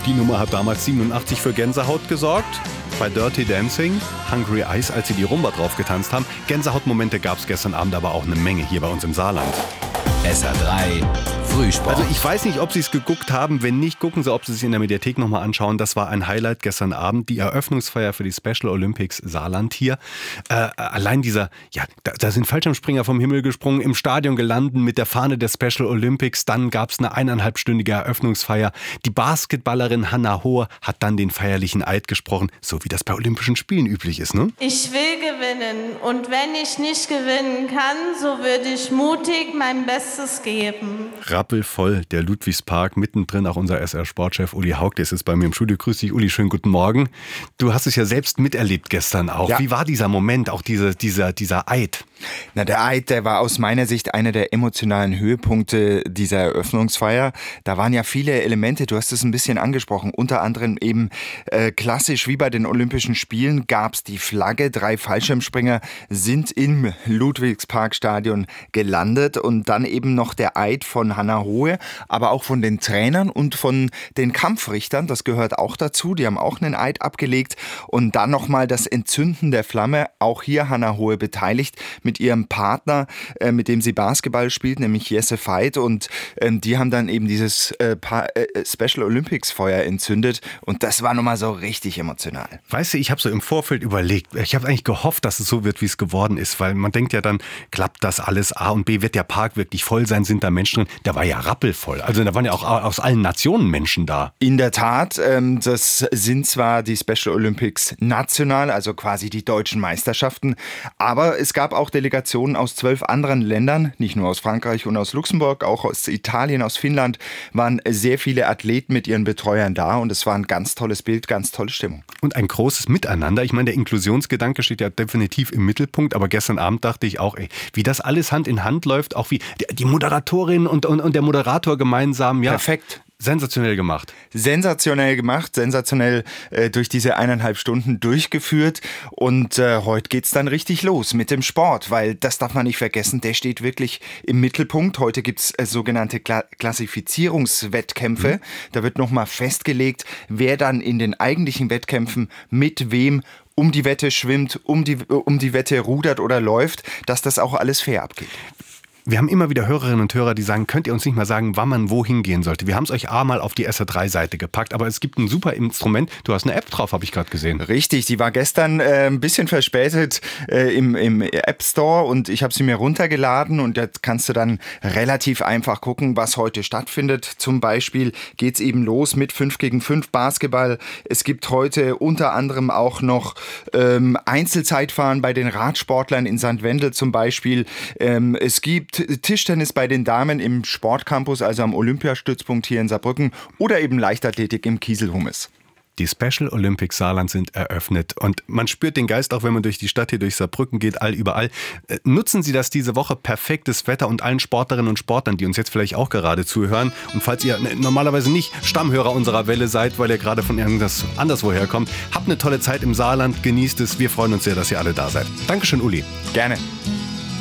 Die Nummer hat damals 87 für Gänsehaut gesorgt. Bei Dirty Dancing, Hungry Eyes, als sie die Rumba drauf getanzt haben. Gänsehautmomente gab es gestern Abend aber auch eine Menge hier bei uns im Saarland. SR3 Frühsport. Also ich weiß nicht, ob Sie es geguckt haben. Wenn nicht, gucken Sie, ob Sie es in der Mediathek nochmal anschauen. Das war ein Highlight gestern Abend. Die Eröffnungsfeier für die Special Olympics Saarland hier. Allein dieser, da sind Fallschirmspringer vom Himmel gesprungen, im Stadion gelandet mit der Fahne der Special Olympics. Dann gab es eine 1,5-stündige Eröffnungsfeier. Die Basketballerin Hannah Hohe hat dann den feierlichen Eid gesprochen, so wie das bei Olympischen Spielen üblich ist, ne? Ich will gewinnen und wenn ich nicht gewinnen kann, so würde ich mutig mein Bestes geben. Rappelvoll, der Ludwigspark, mittendrin auch unser SR-Sportchef Uli Haug, der ist jetzt bei mir im Studio. Grüß dich, Uli, schönen guten Morgen. Du hast es ja selbst miterlebt gestern auch. Ja. Wie war dieser Moment, auch dieser Eid? Na, der Eid, der war aus meiner Sicht einer der emotionalen Höhepunkte dieser Eröffnungsfeier. Da waren ja viele Elemente, du hast es ein bisschen angesprochen, unter anderem eben klassisch wie bei den Olympischen Spielen gab es die Flagge. 3 Fallschirmspringer sind im Ludwigsparkstadion gelandet und dann eben noch der Eid von Hannah Hohe, aber auch von den Trainern und von den Kampfrichtern, das gehört auch dazu, die haben auch einen Eid abgelegt und dann nochmal das Entzünden der Flamme, auch hier Hannah Hohe beteiligt, mit ihrem Partner, mit dem sie Basketball spielt, nämlich Jesse Veit und die haben dann eben dieses Special Olympics Feuer entzündet und das war nochmal so richtig emotional. Weißt du, ich habe so im Vorfeld überlegt, ich habe eigentlich gehofft, dass es so wird, wie es geworden ist, weil man denkt ja dann, klappt das alles, A und B, wird der Park wirklich voll sein, sind da Menschen drin? Der war ja rappelvoll, also da waren ja auch aus allen Nationen Menschen da. In der Tat, das sind zwar die Special Olympics national, also quasi die deutschen Meisterschaften, aber es gab auch Delegationen aus 12 anderen Ländern, nicht nur aus Frankreich und aus Luxemburg, auch aus Italien, aus Finnland, waren sehr viele Athleten mit ihren Betreuern da und es war ein ganz tolles Bild, ganz tolle Stimmung. Und ein großes Miteinander. Ich meine, der Inklusionsgedanke steht ja definitiv im Mittelpunkt, aber gestern Abend dachte ich auch, wie das alles Hand in Hand läuft, auch wie die Moderatorin und der Moderator gemeinsam. Ja, perfekt. Sensationell gemacht. Sensationell gemacht, sensationell durch diese 1,5 Stunden durchgeführt und heute geht's dann richtig los mit dem Sport, weil das darf man nicht vergessen, der steht wirklich im Mittelpunkt. Heute gibt's sogenannte Klassifizierungswettkämpfe. Da wird nochmal festgelegt, wer dann in den eigentlichen Wettkämpfen mit wem um die Wette schwimmt, um die Wette rudert oder läuft, dass das auch alles fair abgeht. Wir haben immer wieder Hörerinnen und Hörer, die sagen, könnt ihr uns nicht mal sagen, wann man wohin gehen sollte? Wir haben es euch mal auf die SR3-Seite gepackt, aber es gibt ein super Instrument. Du hast eine App drauf, habe ich gerade gesehen. Richtig, die war gestern ein bisschen verspätet im App Store und ich habe sie mir runtergeladen und jetzt kannst du dann relativ einfach gucken, was heute stattfindet. Zum Beispiel geht's eben los mit 5 gegen 5 Basketball. Es gibt heute unter anderem auch noch Einzelzeitfahren bei den Radsportlern in St. Wendel zum Beispiel. Es gibt Tischtennis bei den Damen im Sportcampus, also am Olympiastützpunkt hier in Saarbrücken oder eben Leichtathletik im Kieselhummes. Die Special Olympics Saarland sind eröffnet und man spürt den Geist auch, wenn man durch die Stadt hier durch Saarbrücken geht, überall. Nutzen Sie das diese Woche, perfektes Wetter und allen Sportlerinnen und Sportlern, die uns jetzt vielleicht auch gerade zuhören. Und falls ihr normalerweise nicht Stammhörer unserer Welle seid, weil ihr gerade von irgendwas anderswoher kommt, habt eine tolle Zeit im Saarland, genießt es. Wir freuen uns sehr, dass ihr alle da seid. Dankeschön, Uli. Gerne.